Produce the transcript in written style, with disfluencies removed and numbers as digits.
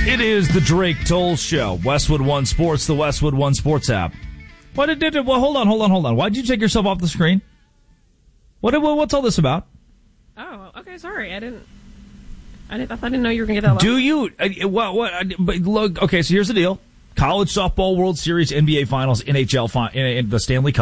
It is the Drake Toll Show. Westwood One Sports, the Westwood One Sports app. Well, hold on. Why'd you take yourself off the screen? What's all this about? Oh, okay, sorry. I didn't know you were going to get that. Do you? But look, okay, so here's the deal. College softball World Series, NBA Finals, NHL, the Stanley Cup.